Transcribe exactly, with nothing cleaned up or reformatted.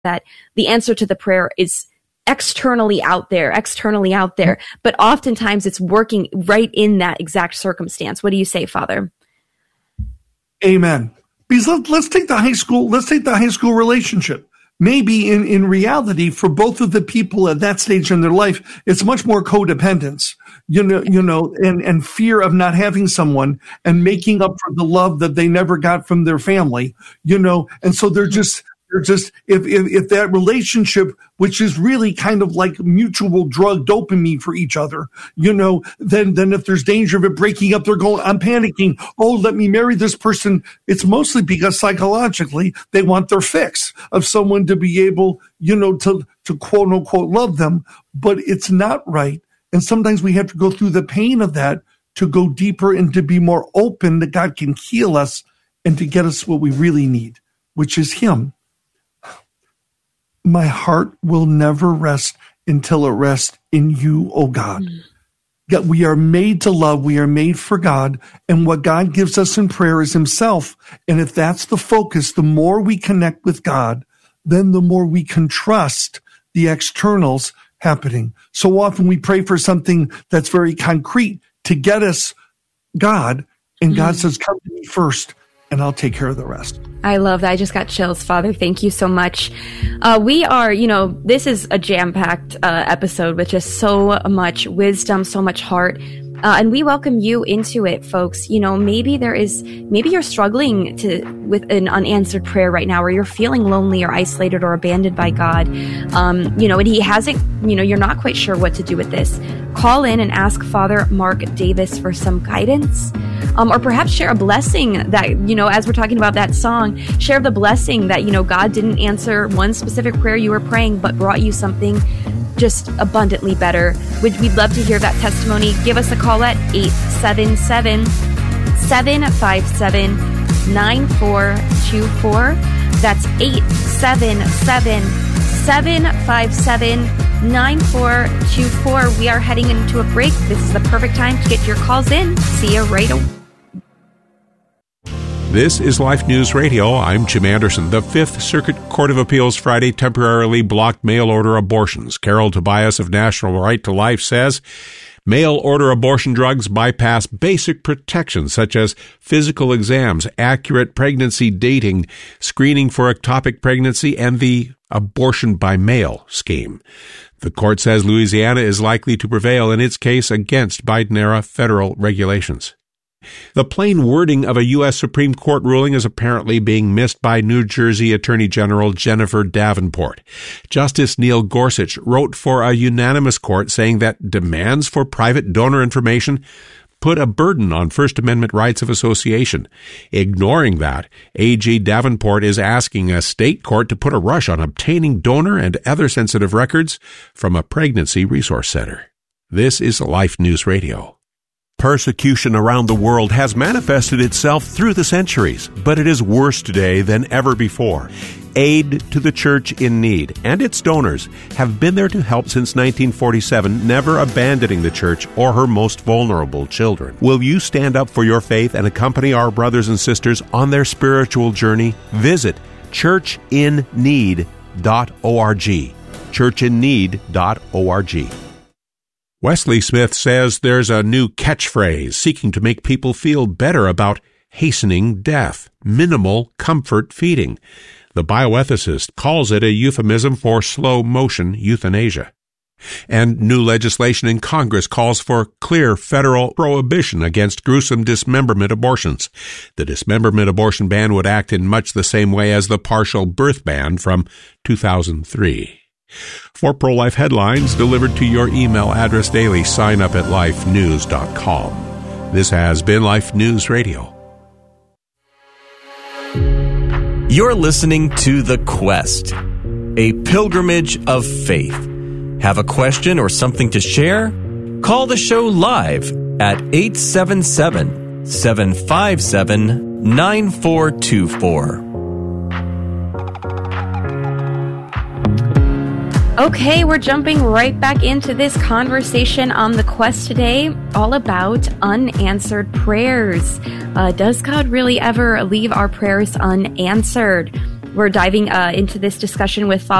that the answer to the prayer is externally out there, externally out there, but oftentimes it's working right in that exact circumstance. What do you say, Father? Amen. Because let, let's take the high school, let's take the high school relationship. Maybe in, in reality, for both of the people at that stage in their life, it's much more codependence, you know, you know, and, and fear of not having someone and making up for the love that they never got from their family, you know, and so they're just, they're just, if, if, if that relationship, which is really kind of like mutual drug dopamine for each other, you know, then, then if there's danger of it breaking up, they're going, I'm panicking. Oh, let me marry this person. It's mostly because psychologically they want their fix of someone to be able, you know, to, to quote unquote love them, but it's not right. And sometimes we have to go through the pain of that to go deeper and to be more open that God can heal us and to get us what we really need, which is Him. My heart will never rest until it rests in you, oh God. Mm. God, we are made to love. We are made for God. And what God gives us in prayer is Himself. And if that's the focus, the more we connect with God, then the more we can trust the externals happening. So often we pray for something that's very concrete to get us God. And mm. God says, come to me first, and I'll take care of the rest. I love that. I just got chills, Father. Thank you so much. Uh, we are, you know, this is a jam-packed uh, episode with just so much wisdom, so much heart. Uh, and we welcome you into it, folks. You know, maybe there is, maybe you're struggling to with an unanswered prayer right now, or you're feeling lonely or isolated or abandoned by God. Um, you know, and He hasn't, you know, you're not quite sure what to do with this. Call in and ask Father Mark Davis for some guidance. Um, or perhaps share a blessing that, you know, as we're talking about that song, share the blessing that, you know, God didn't answer one specific prayer you were praying, but brought you something just abundantly better. We'd, we'd love to hear that testimony. Give us a call at eight seven seven, seven five seven, nine four two four. That's eight seven seven, seven five seven, nine four two four. We are heading into a break. This is the perfect time to get your calls in. See you right away. This is Life News Radio. I'm Jim Anderson. The Fifth Circuit Court of Appeals Friday temporarily blocked mail-order abortions. Carol Tobias of National Right to Life says mail-order abortion drugs bypass basic protections such as physical exams, accurate pregnancy dating, screening for ectopic pregnancy, and the abortion by mail scheme. The court says Louisiana is likely to prevail in its case against Biden-era federal regulations. The plain wording of a U S Supreme Court ruling is apparently being missed by New Jersey Attorney General Jennifer Davenport. Justice Neil Gorsuch wrote for a unanimous court saying that demands for private donor information put a burden on First Amendment rights of association. Ignoring that, A G Davenport is asking a state court to put a rush on obtaining donor and other sensitive records from a pregnancy resource center. This is Life News Radio. Persecution around the world has manifested itself through the centuries, but it is worse today than ever before. Aid to the Church in Need and its donors have been there to help since nineteen forty-seven, never abandoning the Church or her most vulnerable children. Will you stand up for your faith and accompany our brothers and sisters on their spiritual journey? Visit church in need dot org. church in need dot org. Wesley Smith says there's a new catchphrase seeking to make people feel better about hastening death, minimal comfort feeding. The bioethicist calls it a euphemism for slow-motion euthanasia. And new legislation in Congress calls for clear federal prohibition against gruesome dismemberment abortions. The dismemberment abortion ban would act in much the same way as the partial birth ban from two thousand three. For pro-life headlines delivered to your email address daily, sign up at life news dot com. This has been Life News Radio. You're listening to The Quest, a pilgrimage of faith. Have a question or something to share? Call the show live at eight seven seven, seven five seven, nine four two four. Okay, we're jumping right back into this conversation on The Quest today, all about unanswered prayers. Uh, does God really ever leave our prayers unanswered? we're diving uh, into this discussion with Father